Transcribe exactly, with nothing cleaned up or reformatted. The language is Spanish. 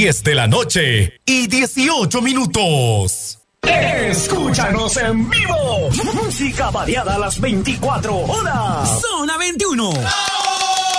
diez de la noche y dieciocho minutos. Escúchanos en vivo. Música variada a las veinticuatro horas. Zona veintiuno.